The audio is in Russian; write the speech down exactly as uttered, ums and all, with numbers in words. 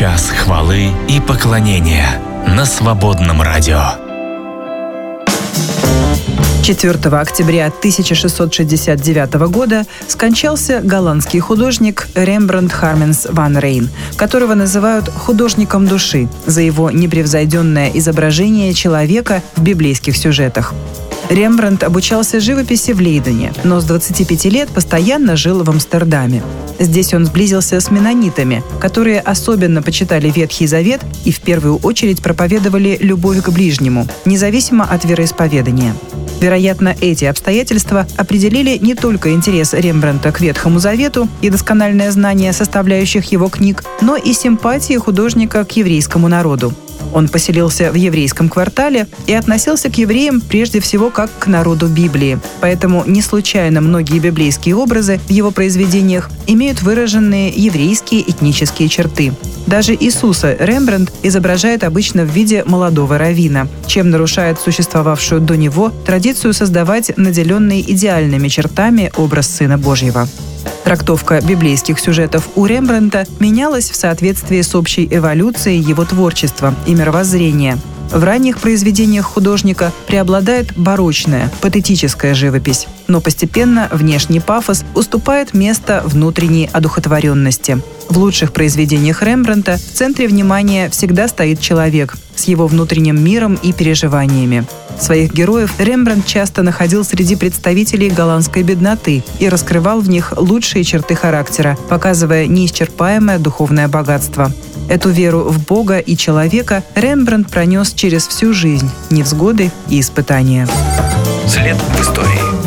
час хвалы и поклонения на Свободном радио. четвёртого октября тысяча шестьсот шестьдесят девятого года скончался голландский художник Рембрандт Харменс ван Рейн, которого называют художником души за его непревзойденное изображение человека в библейских сюжетах. Рембрандт обучался живописи в Лейдене, но с двадцати пяти лет постоянно жил в Амстердаме. Здесь он сблизился с меннонитами, которые особенно почитали Ветхий Завет и в первую очередь проповедовали любовь к ближнему, независимо от вероисповедания. Вероятно, эти обстоятельства определили не только интерес Рембрандта к Ветхому Завету и доскональное знание составляющих его книг, но и симпатии художника к еврейскому народу. Он поселился в еврейском квартале и относился к евреям прежде всего как к народу Библии. Поэтому не случайно многие библейские образы в его произведениях имеют выраженные еврейские этнические черты. Даже Иисуса Рембрандт изображает обычно в виде молодого раввина, чем нарушает существовавшую до него традицию создавать наделенный идеальными чертами образ Сына Божьего. Трактовка библейских сюжетов у Рембрандта менялась в соответствии с общей эволюцией его творчества и мировоззрения. В ранних произведениях художника преобладает барочная, патетическая живопись, но постепенно внешний пафос уступает место внутренней одухотворенности. В лучших произведениях Рембрандта в центре внимания всегда стоит человек с его внутренним миром и переживаниями. Своих героев Рембрандт часто находил среди представителей голландской бедноты и раскрывал в них лучшие черты характера, показывая неисчерпаемое духовное богатство. Эту веру в Бога и человека Рембрандт пронес через всю жизнь, невзгоды и испытания. След в истории.